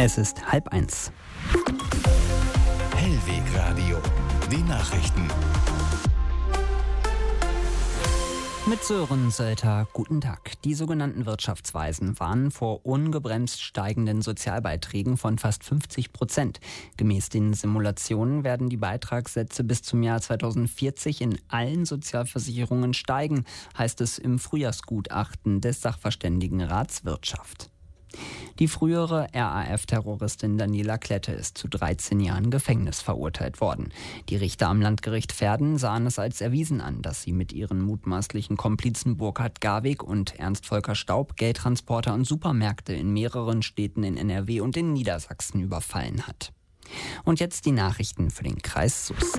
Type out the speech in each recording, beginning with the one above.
Es ist 12:30. Hellwegradio, die Nachrichten. Mit Sören Sölter, guten Tag. Die sogenannten Wirtschaftsweisen warnen vor ungebremst steigenden Sozialbeiträgen von fast 50%. Gemäß den Simulationen werden die Beitragssätze bis zum Jahr 2040 in allen Sozialversicherungen steigen, heißt es im Frühjahrsgutachten des Sachverständigenrats Wirtschaft. Die frühere RAF-Terroristin Daniela Klette ist zu 13 Jahren Gefängnis verurteilt worden. Die Richter am Landgericht Verden sahen es als erwiesen an, dass sie mit ihren mutmaßlichen Komplizen Burkhard Garwig und Ernst Volker Staub Geldtransporter und Supermärkte in mehreren Städten in NRW und in Niedersachsen überfallen hat. Und jetzt die Nachrichten für den Kreis Soest.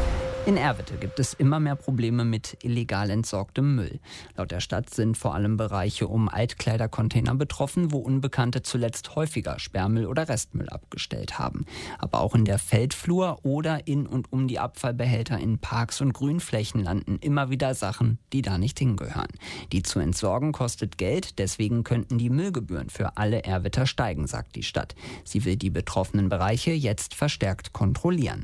In Erwitte gibt es immer mehr Probleme mit illegal entsorgtem Müll. Laut der Stadt sind vor allem Bereiche um Altkleidercontainer betroffen, wo Unbekannte zuletzt häufiger Sperrmüll oder Restmüll abgestellt haben. Aber auch in der Feldflur oder in und um die Abfallbehälter in Parks und Grünflächen landen immer wieder Sachen, die da nicht hingehören. Die zu entsorgen kostet Geld, deswegen könnten die Müllgebühren für alle Erwitter steigen, sagt die Stadt. Sie will die betroffenen Bereiche jetzt verstärkt kontrollieren.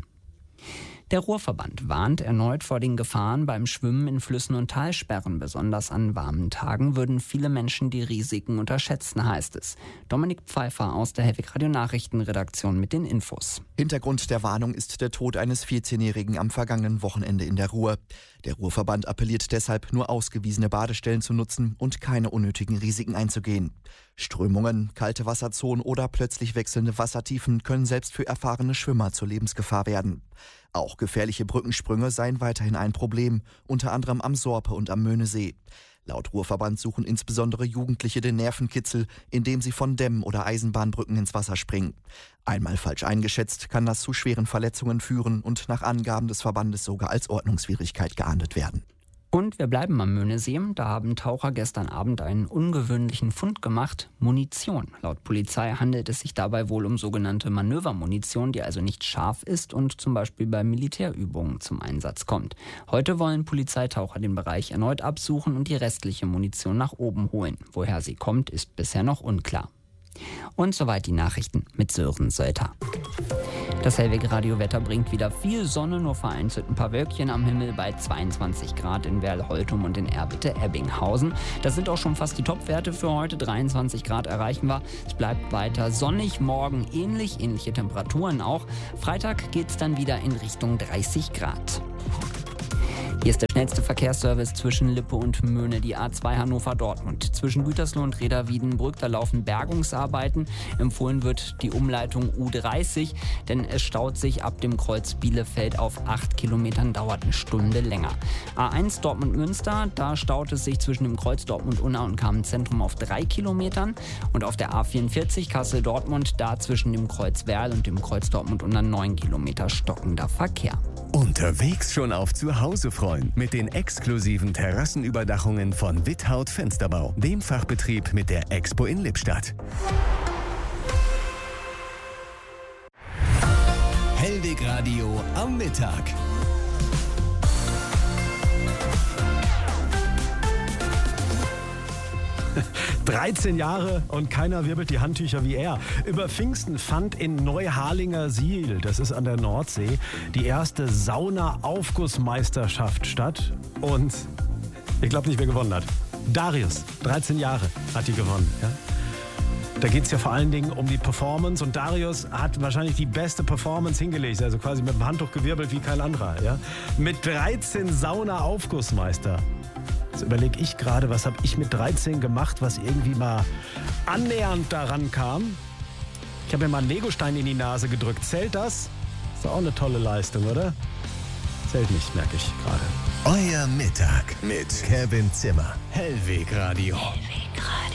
Der Ruhrverband warnt erneut vor den Gefahren beim Schwimmen in Flüssen und Talsperren. Besonders an warmen Tagen würden viele Menschen die Risiken unterschätzen, heißt es. Dominik Pfeiffer aus der Hellwegradio Nachrichtenredaktion mit den Infos. Hintergrund der Warnung ist der Tod eines 14-Jährigen am vergangenen Wochenende in der Ruhr. Der Ruhrverband appelliert deshalb, nur ausgewiesene Badestellen zu nutzen und keine unnötigen Risiken einzugehen. Strömungen, kalte Wasserzonen oder plötzlich wechselnde Wassertiefen können selbst für erfahrene Schwimmer zur Lebensgefahr werden. Auch gefährliche Brückensprünge seien weiterhin ein Problem, unter anderem am Sorpe und am Möhnesee. Laut Ruhrverband suchen insbesondere Jugendliche den Nervenkitzel, indem sie von Dämmen oder Eisenbahnbrücken ins Wasser springen. Einmal falsch eingeschätzt, kann das zu schweren Verletzungen führen und nach Angaben des Verbandes sogar als Ordnungswidrigkeit geahndet werden. Und wir bleiben am Möhnesee. Da haben Taucher gestern Abend einen ungewöhnlichen Fund gemacht: Munition. Laut Polizei handelt es sich dabei wohl um sogenannte Manövermunition, die also nicht scharf ist und zum Beispiel bei Militärübungen zum Einsatz kommt. Heute wollen Polizeitaucher den Bereich erneut absuchen und die restliche Munition nach oben holen. Woher sie kommt, ist bisher noch unklar. Und soweit die Nachrichten mit Sören Sölter. Das Hellwegradio-Wetter bringt wieder viel Sonne, nur vereinzelt ein paar Wölkchen am Himmel bei 22 Grad in Werl-Holtum und in Erwitte-Ebbinghausen. Das sind auch schon fast die Topwerte für heute. 23 Grad erreichen wir. Es bleibt weiter sonnig, morgen ähnliche Temperaturen auch. Freitag geht's dann wieder in Richtung 30 Grad. Hier ist der schnellste Verkehrsservice zwischen Lippe und Möhne, die A2 Hannover-Dortmund. Zwischen Gütersloh und Reda-Wiedenbrück, da laufen Bergungsarbeiten. Empfohlen wird die Umleitung U30, denn es staut sich ab dem Kreuz Bielefeld auf 8 Kilometern, dauert eine Stunde länger. A1 Dortmund-Münster, da staut es sich zwischen dem Kreuz Dortmund-Unna und Kamenz-Zentrum auf 3 Kilometern. Und auf der A44 Kassel-Dortmund, da zwischen dem Kreuz Werl und dem Kreuz Dortmund-Unna 9 Kilometer stockender Verkehr. Unterwegs schon auf zu Hause freuen mit den exklusiven Terrassenüberdachungen von Withaut Fensterbau, dem Fachbetrieb mit der Expo in Lippstadt. Hellwegradio am Mittag. – 13 Jahre und keiner wirbelt die Handtücher wie er. Über Pfingsten fand in Neuharlinger Siel, das ist an der Nordsee, die erste Sauna-Aufgussmeisterschaft statt. Und ich glaube nicht, wer gewonnen hat. Darius, 13 Jahre, hat die gewonnen. Ja? Da geht es ja vor allen Dingen um die Performance und Darius hat wahrscheinlich die beste Performance hingelegt, also quasi mit dem Handtuch gewirbelt wie kein anderer. Ja? Mit 13 Sauna-Aufgussmeister. Jetzt überlege ich gerade, was habe ich mit 13 gemacht, was irgendwie mal annähernd daran kam. Ich habe mir mal einen Legostein in die Nase gedrückt. Zählt das? Ist doch auch eine tolle Leistung, oder? Zählt nicht, merke ich gerade. Euer Mittag mit Kevin Zimmer. Hellwegradio.